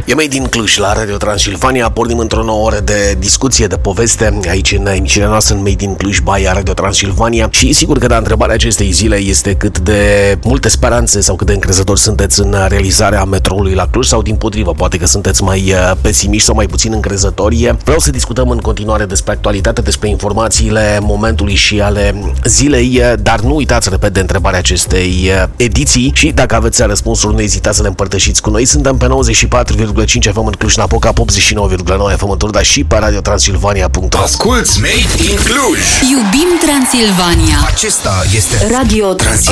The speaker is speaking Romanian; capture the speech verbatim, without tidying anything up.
E Made in Cluj la Radio Transilvania. Pornim într-o nouă oră de discuție, de poveste aici în emisiunea noastră în Made in Cluj by Radio Transilvania. Și sigur că da, întrebarea acestei zile este cât de multe speranțe sau cât de încrezători sunteți în realizarea metroului la Cluj sau dimpotrivă, poate că sunteți mai pesimiști sau mai puțin încrezători. Vreau să discutăm în continuare despre actualitate, despre informațiile momentului și ale zilei, dar nu uitați, repet, de întrebarea acestei ediții și dacă aveți răspunsuri, nu ezitați să le împărtășiți cu noi. Suntem pe nouăzeci și patru virgulă cinci F M în Cluj-Napoca, optzeci și nouă virgulă nouă F M în Turda și pe radio transilvania punct ro. Asculți Made in Cluj! Iubim Transilvania! Acesta este Radio Transilvania.